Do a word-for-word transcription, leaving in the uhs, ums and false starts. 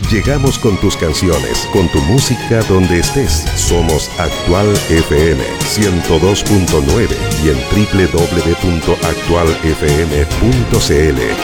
Llegamos con tus canciones, con tu música donde estés. Somos Actual F M ciento dos punto nueve y en doble u doble u doble u punto actual f m punto c l.